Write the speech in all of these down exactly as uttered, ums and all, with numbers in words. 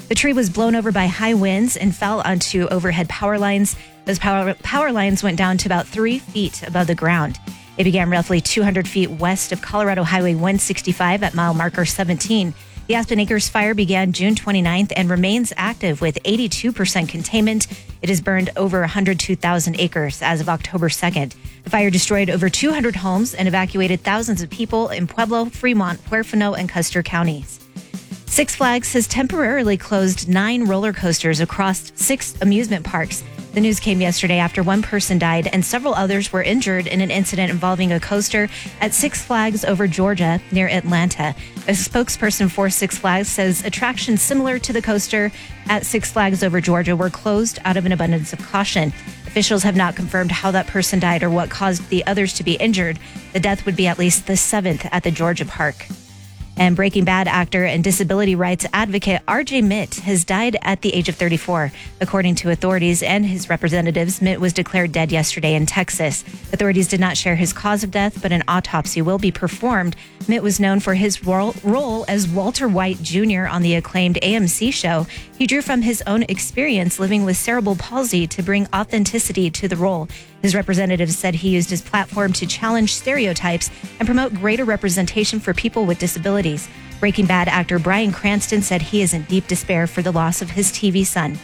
The tree was blown over by high winds and fell onto overhead power lines. Those power, power lines went down to about three feet above the ground. It began roughly two hundred feet west of Colorado Highway one sixty-five at mile marker seventeen. The Aspen Acres fire began June twenty-ninth and remains active with eighty-two percent containment. It has burned over one hundred two thousand acres as of October second. The fire destroyed over two hundred homes and evacuated thousands of people in Pueblo, Fremont, Huerfano, and Custer counties. Six Flags has temporarily closed nine roller coasters across six amusement parks. The news came yesterday after one person died and several others were injured in an incident involving a coaster at Six Flags Over Georgia near Atlanta. A spokesperson for Six Flags says attractions similar to the coaster at Six Flags Over Georgia were closed out of an abundance of caution. Officials have not confirmed how that person died or what caused the others to be injured. The death would be at least the seventh at the Georgia park. And Breaking Bad actor and disability rights advocate R J Mitt has died at the age of thirty-four. According to authorities and his representatives, Mitt was declared dead yesterday in Texas. Authorities did not share his cause of death, but an autopsy will be performed. Mitt was known for his role, role as Walter White Junior on the acclaimed A M C show. He drew from his own experience living with cerebral palsy to bring authenticity to the role. His representatives said he used his platform to challenge stereotypes and promote greater representation for people with disabilities. Breaking Bad actor Bryan Cranston said he is in deep despair for the loss of his T V son.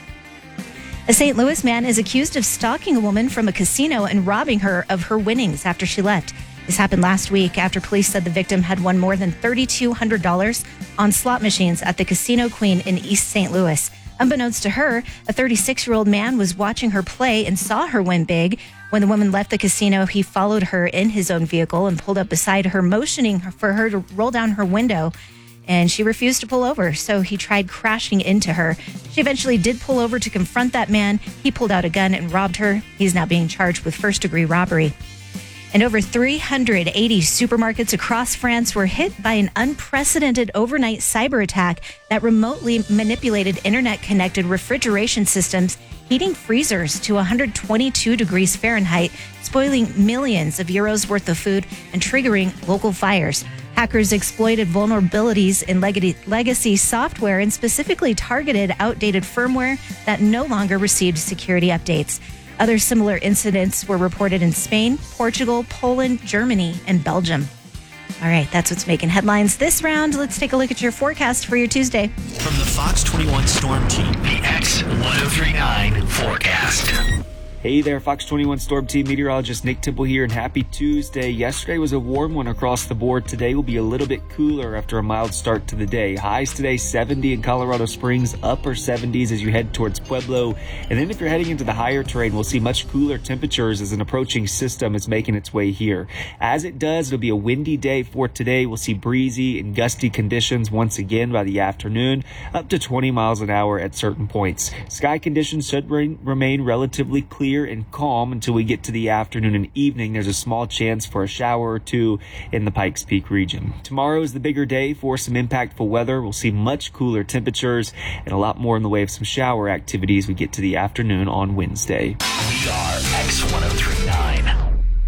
A Saint Louis man is accused of stalking a woman from a casino and robbing her of her winnings after she left. This happened last week after police said the victim had won more than three thousand two hundred dollars on slot machines at the Casino Queen in East Saint Louis. Unbeknownst to her, a thirty-six-year-old man was watching her play and saw her win big. When the woman left the casino, he followed her in his own vehicle and pulled up beside her, motioning for her to roll down her window. And she refused to pull over, so he tried crashing into her. She eventually did pull over to confront that man. He pulled out a gun and robbed her. He's now being charged with first-degree robbery. And over three hundred eighty supermarkets across France were hit by an unprecedented overnight cyber attack that remotely manipulated internet-connected refrigeration systems, heating freezers to one hundred twenty-two degrees Fahrenheit, spoiling millions of euros worth of food and triggering local fires. Hackers exploited vulnerabilities in leg- legacy software and specifically targeted outdated firmware that no longer received security updates. Other similar incidents were reported in Spain, Portugal, Poland, Germany, and Belgium. All right, that's what's making headlines this round. Let's take a look at your forecast for your Tuesday. From the Fox twenty-one Storm Team, the X ten thirty-nine forecast. Hey there, Fox twenty-one Storm Team meteorologist Nick Temple here, and happy Tuesday. Yesterday was a warm one across the board. Today will be a little bit cooler after a mild start to the day. Highs today, seventy in Colorado Springs, upper seventies as you head towards Pueblo. And then if you're heading into the higher terrain, we'll see much cooler temperatures as an approaching system is making its way here. As it does, it'll be a windy day for today. We'll see breezy and gusty conditions once again by the afternoon, up to twenty miles an hour at certain points. Sky conditions should re- remain relatively clear and calm until we get to the afternoon and evening. There's a small chance for a shower or two in the Pikes Peak region. Tomorrow is the bigger day for some impactful weather. We'll see much cooler temperatures and a lot more in the way of some shower activity as we get to the afternoon on Wednesday. We are X ten thirty-nine.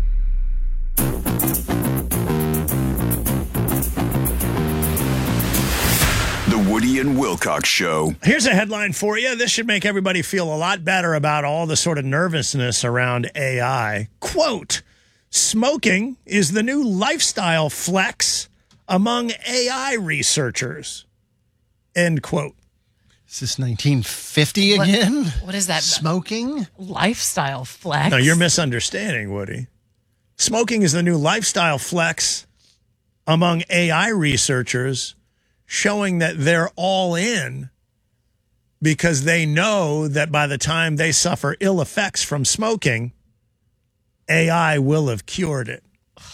Woody and Wilcox Show. Here's a headline for you. This should make everybody feel a lot better about all the sort of nervousness around A I. Quote, smoking is the new lifestyle flex among A I researchers. End quote. Is this nineteen fifty again? What, what is that? Smoking? Lifestyle flex? No, you're misunderstanding, Woody. Smoking is the new lifestyle flex among A I researchers, showing that they're all in because they know that by the time they suffer ill effects from smoking, A I will have cured it.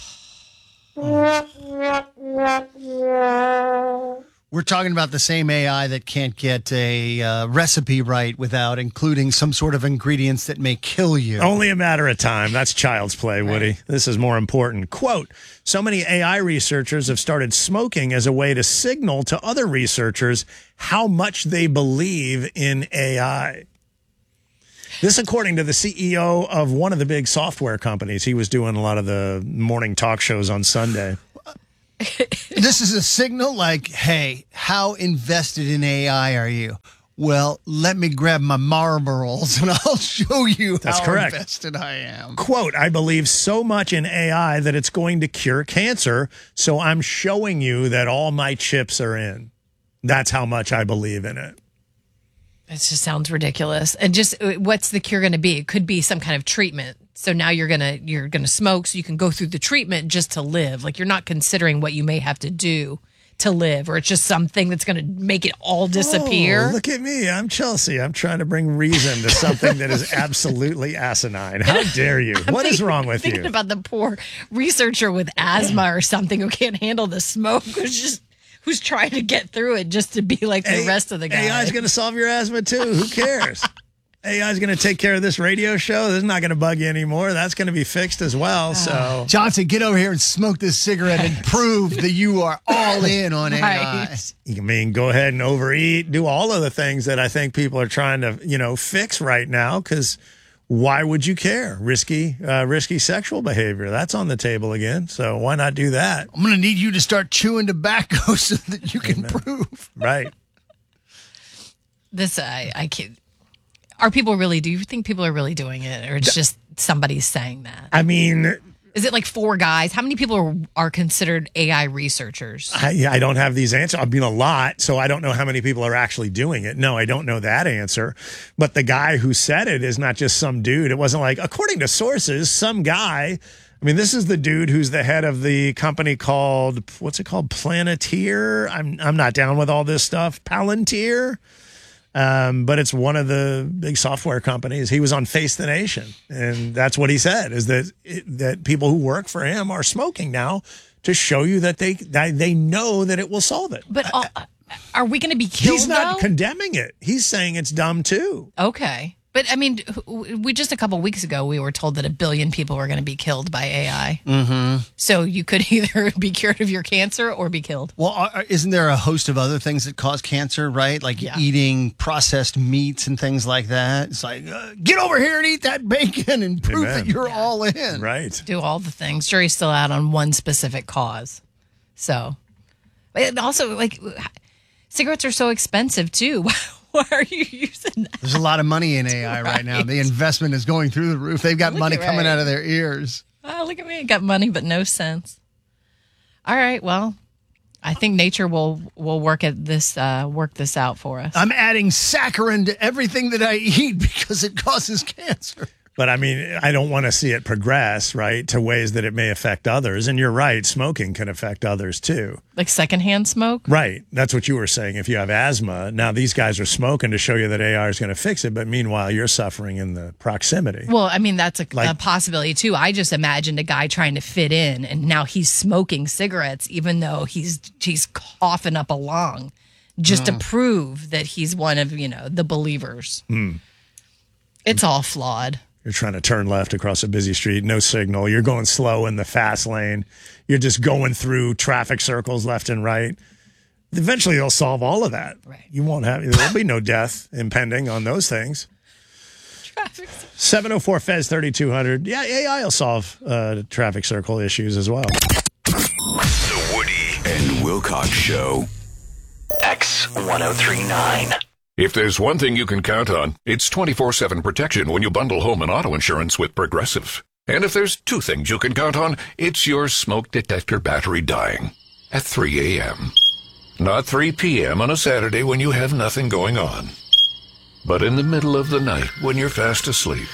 We're talking about the same A I that can't get a uh, recipe right without including some sort of ingredients that may kill you. Only a matter of time. That's child's play, Woody. Right. This is more important. Quote, so many A I researchers have started smoking as a way to signal to other researchers how much they believe in A I. This, according to the C E O of one of the big software companies. He was doing a lot of the morning talk shows on Sunday. This is a signal like, hey, how invested in A I are you? Well, let me grab my Marlboros and I'll show you That's how correct. invested I am. Quote, I believe so much in A I that it's going to cure cancer, so I'm showing you that all my chips are in. That's how much I believe in it. It just sounds ridiculous. And just what's the cure going to be? It could be some kind of treatment. So now you're gonna you're gonna smoke, so you can go through the treatment just to live. Like you're not considering what you may have to do to live, or it's just something that's going to make it all disappear. Oh, look at me. I'm Chelsea. I'm trying to bring reason to something that is absolutely asinine. How dare you? I'm What is thinking- wrong with thinking you? about the poor researcher with asthma or something who can't handle the smoke, who's just who's trying to get through it just to be like the A- rest of the guys. A I is going to solve your asthma too. Who cares? A I is going to take care of this radio show. This is not going to bug you anymore. That's going to be fixed as well. So, Johnson, get over here and smoke this cigarette and prove that you are all in on A I. Right. I mean, go ahead and overeat. Do all of the things that I think people are trying to, you know, fix right now. Because why would you care? Risky, uh, risky sexual behavior. That's on the table again. So why not do that? I'm going to need you to start chewing tobacco so that you can prove. Right. This I I can't. Are people really? Do you think people are really doing it, or it's just somebody's saying that? I mean, Is it like four guys? How many people are, are considered A I researchers? I, I don't have these answers. I mean, a lot. So I don't know how many people are actually doing it. No, I don't know that answer. But the guy who said it is not just some dude. It wasn't like, according to sources, some guy. I mean, this is the dude who's the head of the company called, what's it called? Planeteer. I'm, I'm not down with all this stuff. Palantir. Um, but it's one of the big software companies. He was on Face the Nation, and that's what he said: is that that people who work for him are smoking now to show you that they that they know that it will solve it. But all, are we going to be killed? He's not though? condemning it. He's saying it's dumb too. Okay. But I mean, we just a couple weeks ago we were told that a billion people were going to be killed by A I. Mm-hmm. So you could either be cured of your cancer or be killed. Well, are, isn't there a host of other things that cause cancer, right? Like Yeah. eating processed meats and things like that. It's like, uh, get over here and eat that bacon and prove Amen. that you're all in. Right. Do all the things. Jury's still out on one specific cause. So, and also like cigarettes are so expensive too. Why are you using that? There's a lot of money in A I right, now. The investment is going through the roof. They've got Look money at coming Ray. out of their ears. Oh, look at me. I got money, but no sense. All right. Well, I think nature will will work at this uh, work this out for us. I'm adding saccharin to everything that I eat because it causes cancer. But I mean, I don't want to see it progress, right, to ways that it may affect others. And you're right, smoking can affect others too. Like secondhand smoke. Right. That's what you were saying. If you have asthma, now these guys are smoking to show you that A I is going to fix it. But meanwhile, you're suffering in the proximity. Well, I mean, that's a, Like- a possibility too. I just imagined a guy trying to fit in, and now he's smoking cigarettes, even though he's he's coughing up a lung, just to prove that he's one of you know the believers. It's all flawed. You're trying to turn left across a busy street, no signal. You're going slow in the fast lane. You're just going through traffic circles left and right. Eventually, they'll solve all of that. Right. You won't have, there'll be no death impending on those things. seven oh four Fez thirty-two hundred. Yeah, A I will solve uh, traffic circle issues as well. The Woody and Wilcox Show. X ten thirty-nine. If there's one thing you can count on, it's twenty-four seven protection when you bundle home and auto insurance with Progressive. And if there's two things you can count on, it's your smoke detector battery dying at three a.m. Not three p.m. on a Saturday when you have nothing going on, but in the middle of the night when you're fast asleep.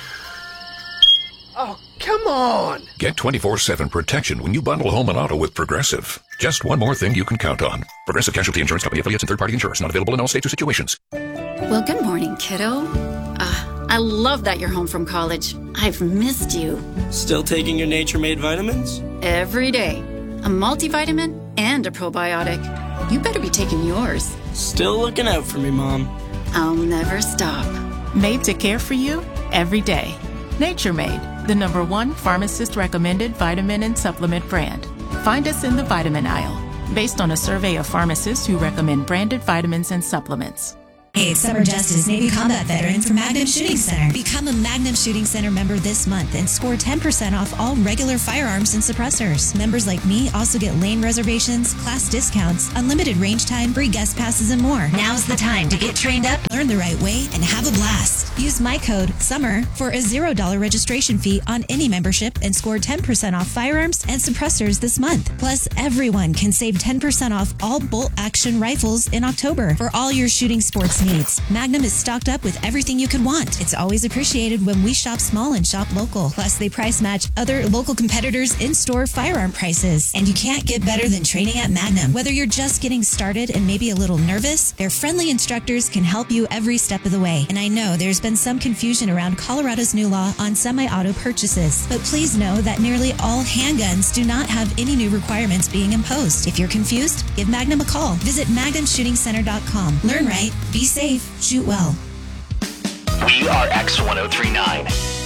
Oh, come on! Get twenty-four seven protection when you bundle home and auto with Progressive. Just one more thing you can count on. Progressive Casualty Insurance Company, affiliates, and third-party insurers. Not available in all states or situations. Well, good morning, kiddo. Uh, I love that you're home from college. I've missed you. Still taking your Nature Made vitamins? Every day. A multivitamin and a probiotic. You better be taking yours. Still looking out for me, Mom. I'll never stop. Made to care for you every day. Nature Made, the number one pharmacist-recommended vitamin and supplement brand. Find us in the vitamin aisle, based on a survey of pharmacists who recommend branded vitamins and supplements. Hey, it's Summer Justice, Navy combat veteran from Magnum Shooting Center. Become a Magnum Shooting Center member this month and score ten percent off all regular firearms and suppressors. Members like me also get lane reservations, class discounts, unlimited range time, free guest passes, and more. Now's the time to get trained up, learn the right way, and have a blast. Use my code SUMMER for a zero dollars registration fee on any membership and score ten percent off firearms and suppressors this month. Plus, everyone can save ten percent off all bolt-action rifles in October for all your shooting sports needs. Magnum is stocked up with everything you could want. It's always appreciated when we shop small and shop local. Plus, they price match other local competitors' in-store firearm prices. And you can't get better than training at Magnum. Whether you're just getting started and maybe a little nervous, their friendly instructors can help you every step of the way. And I know there's been some confusion around Colorado's new law on semi-auto purchases. But please know that nearly all handguns do not have any new requirements being imposed. If you're confused, give Magnum a call. Visit magnum shooting center dot com. Learn right, be safe, shoot well. We are X ten thirty-nine.